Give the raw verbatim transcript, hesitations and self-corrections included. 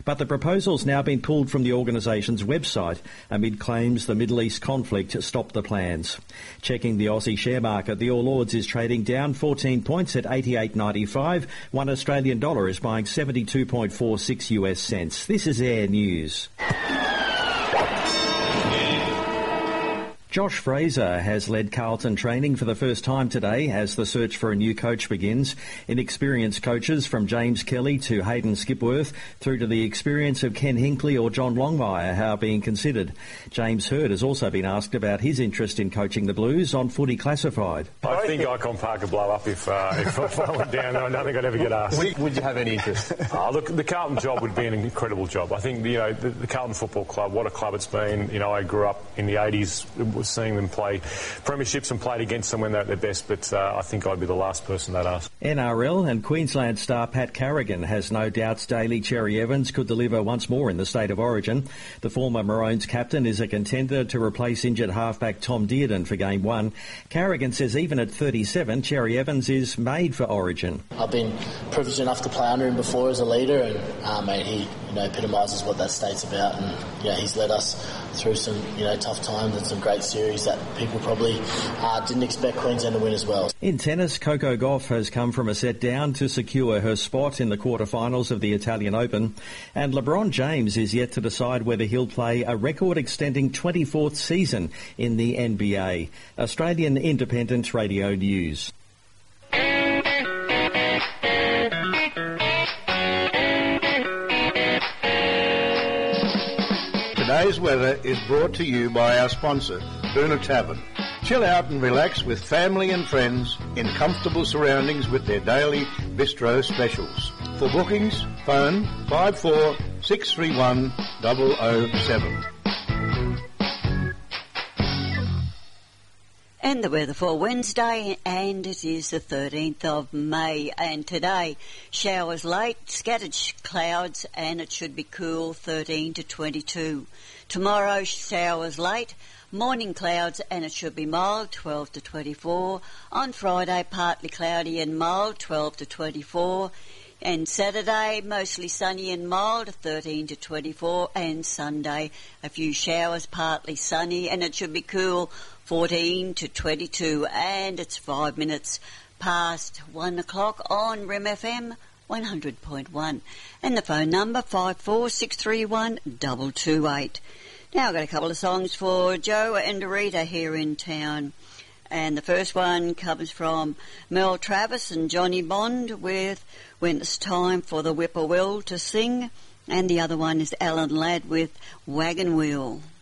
But the proposal's now been pulled from the organisation's website amid claims the Middle East conflict stopped the plans. Checking the Aussie share market, the All Ords is trading down fourteen points at eighty-eight ninety-five. One Australian dollar is buying seventy-two point four six US cents. This is Air News. Josh Fraser has led Carlton training for the first time today as the search for a new coach begins. Inexperienced coaches from James Kelly to Hayden Skipworth through to the experience of Ken Hinkley or John Longmire are being considered. James Hird has also been asked about his interest in coaching the Blues on Footy Classified. I think Icon Park would blow up if, uh, if I went down there. I don't think I'd ever get asked. Would, would you have any interest? Oh, look, the Carlton job would be an incredible job. I think, you know, the, the Carlton Football Club, what a club it's been. You know, I grew up in the eighties seeing them play premierships and played against them when they're at their best, but uh, I think I'd be the last person that asked. N R L and Queensland star Pat Carrigan has no doubts Daly Cherry Evans could deliver once more in the State of Origin. The former Maroons captain is a contender to replace injured halfback Tom Dearden for Game one. Carrigan says even at thirty-seven, Cherry Evans is made for Origin. I've been privileged enough to play under him before as a leader, and um, mate, he you know epitomises what that state's about, and you know, he's led us through some you know tough times and some great series that people probably uh, didn't expect Queensland to win as well. In tennis, Coco Gauff has come from a set down to secure her spot in the quarterfinals of the Italian Open, and LeBron James is yet to decide whether he'll play a record-extending twenty-fourth season in the N B A. Australian Independent Radio News. Today's weather is brought to you by our sponsor, Boona Tavern. Chill out and relax with family and friends in comfortable surroundings with their daily bistro specials. For bookings, phone five four six three one zero zero seven. And the weather for Wednesday, and it is the thirteenth of May, and today showers late, scattered sh- clouds, and it should be cool, thirteen to twenty-two. Tomorrow showers late, morning clouds, and it should be mild, twelve to twenty-four. On Friday, partly cloudy and mild, twelve to twenty-four. And Saturday, mostly sunny and mild, thirteen to twenty-four. And Sunday, a few showers, partly sunny, and it should be cool, fourteen to twenty-two. And it's five minutes past one o'clock on R I M F M one hundred point one. And the phone number, five four six three one two two eight. Now I've got a couple of songs for Joe and Rita here in town. And the first one comes from Mel Travis and Johnny Bond with When It's Time for the Whippoorwill to Sing. And the other one is Alan Ladd with Wagon Wheel.